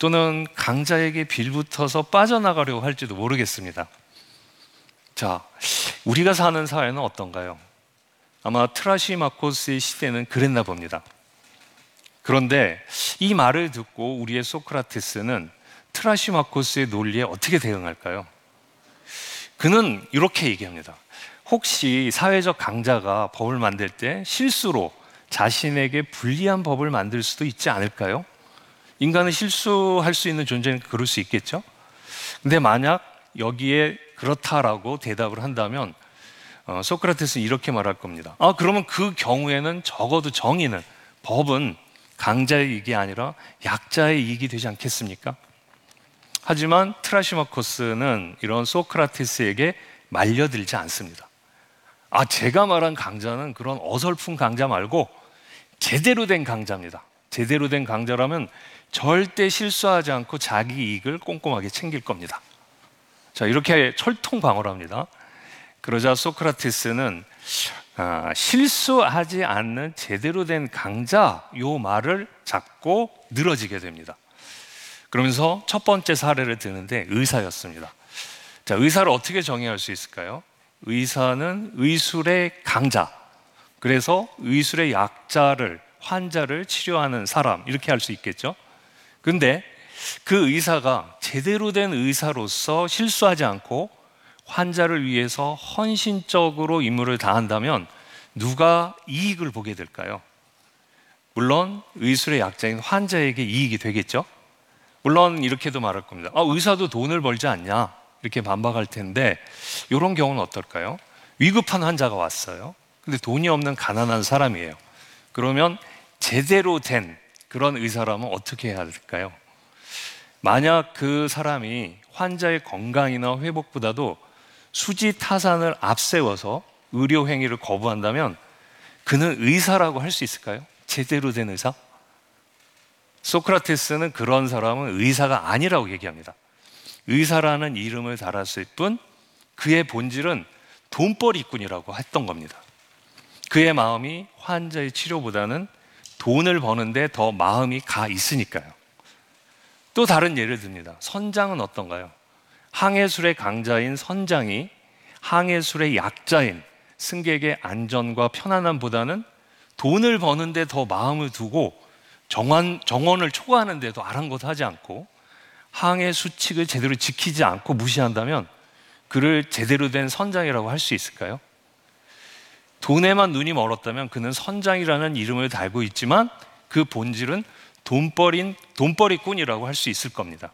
또는 강자에게 빌붙어서 빠져나가려고 할지도 모르겠습니다. 자, 우리가 사는 사회는 어떤가요? 아마 트라시마코스의 시대는 그랬나 봅니다. 그런데 이 말을 듣고 우리의 소크라테스는 트라시마코스의 논리에 어떻게 대응할까요? 그는 이렇게 얘기합니다. 혹시 사회적 강자가 법을 만들 때 실수로 자신에게 불리한 법을 만들 수도 있지 않을까요? 인간은 실수할 수 있는 존재니까 그럴 수 있겠죠? 근데 만약 여기에 그렇다라고 대답을 한다면 소크라테스는 이렇게 말할 겁니다. 그러면 그 경우에는 적어도 정의는, 법은 강자의 이익이 아니라 약자의 이익이 되지 않겠습니까? 하지만 트라시마코스는 이런 소크라테스에게 말려들지 않습니다. 제가 말한 강자는 그런 어설픈 강자 말고 제대로 된 강자입니다. 제대로 된 강자라면 절대 실수하지 않고 자기 이익을 꼼꼼하게 챙길 겁니다. 자, 이렇게 철통방어를 합니다. 그러자 소크라테스는 실수하지 않는 제대로 된 강자, 요 말을 잡고 늘어지게 됩니다. 그러면서 첫 번째 사례를 드는데 의사였습니다. 자, 의사를 어떻게 정의할 수 있을까요? 의사는 의술의 강자, 그래서 의술의 약자를, 환자를 치료하는 사람, 이렇게 할 수 있겠죠. 근데 그 의사가 제대로 된 의사로서 실수하지 않고 환자를 위해서 헌신적으로 임무를 다한다면 누가 이익을 보게 될까요? 물론 의술의 약자인 환자에게 이익이 되겠죠. 물론 이렇게도 말할 겁니다. 의사도 돈을 벌지 않냐? 이렇게 반박할 텐데 이런 경우는 어떨까요? 위급한 환자가 왔어요. 근데 돈이 없는 가난한 사람이에요. 그러면 제대로 된 그런 의사라면 어떻게 해야 될까요? 만약 그 사람이 환자의 건강이나 회복보다도 수지 타산을 앞세워서 의료 행위를 거부한다면 그는 의사라고 할 수 있을까요? 제대로 된 의사? 소크라테스는 그런 사람은 의사가 아니라고 얘기합니다. 의사라는 이름을 달았을 뿐 그의 본질은 돈벌이꾼이라고 했던 겁니다. 그의 마음이 환자의 치료보다는 돈을 버는데 더 마음이 가 있으니까요. 또 다른 예를 듭니다. 선장은 어떤가요? 항해술의 강자인 선장이 항해술의 약자인 승객의 안전과 편안함보다는 돈을 버는데 더 마음을 두고 정원을 초과하는데도 아랑곳하지 않고 항해 수칙을 제대로 지키지 않고 무시한다면 그를 제대로 된 선장이라고 할 수 있을까요? 돈에만 눈이 멀었다면 그는 선장이라는 이름을 달고 있지만 그 본질은 돈벌이꾼이라고 할 수 있을 겁니다.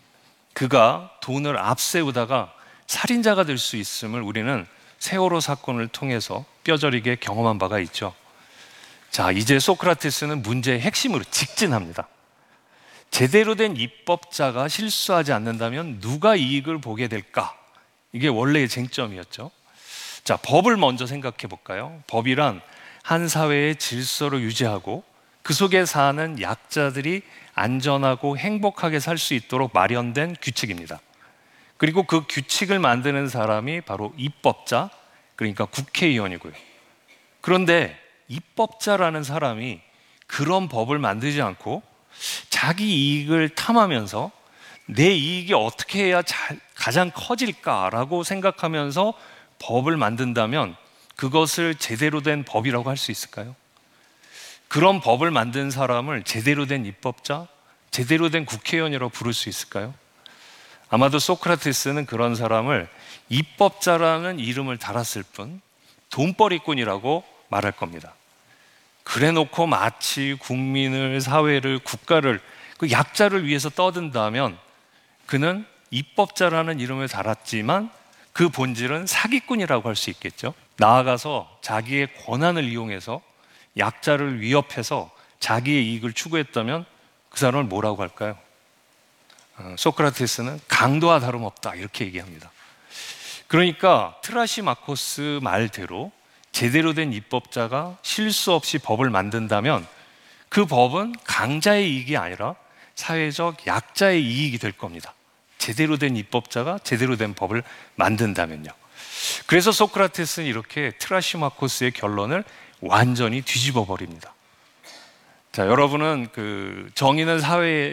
그가 돈을 앞세우다가 살인자가 될 수 있음을 우리는 세월호 사건을 통해서 뼈저리게 경험한 바가 있죠. 자, 이제 소크라테스는 문제의 핵심으로 직진합니다. 제대로 된 입법자가 실수하지 않는다면 누가 이익을 보게 될까? 이게 원래의 쟁점이었죠. 자, 법을 먼저 생각해 볼까요? 법이란 한 사회의 질서를 유지하고 그 속에 사는 약자들이 안전하고 행복하게 살 수 있도록 마련된 규칙입니다. 그리고 그 규칙을 만드는 사람이 바로 입법자, 그러니까 국회의원이고요. 그런데 입법자라는 사람이 그런 법을 만들지 않고 자기 이익을 탐하면서 내 이익이 어떻게 해야 가장 커질까라고 생각하면서 법을 만든다면 그것을 제대로 된 법이라고 할 수 있을까요? 그런 법을 만든 사람을 제대로 된 입법자, 제대로 된 국회의원이라고 부를 수 있을까요? 아마도 소크라테스는 그런 사람을 입법자라는 이름을 달았을 뿐 돈벌이꾼이라고 말할 겁니다. 그래놓고 마치 국민을, 사회를, 국가를, 그 약자를 위해서 떠든다면 그는 입법자라는 이름을 달았지만 그 본질은 사기꾼이라고 할 수 있겠죠. 나아가서 자기의 권한을 이용해서 약자를 위협해서 자기의 이익을 추구했다면 그 사람을 뭐라고 할까요? 소크라테스는 강도와 다름없다 이렇게 얘기합니다. 그러니까 트라시마코스 말대로 제대로 된 입법자가 실수 없이 법을 만든다면 그 법은 강자의 이익이 아니라 사회적 약자의 이익이 될 겁니다. 제대로 된 입법자가 제대로 된 법을 만든다면요. 그래서 소크라테스는 이렇게 트라시마코스의 결론을 완전히 뒤집어 버립니다. 자, 여러분은 정의는 사회에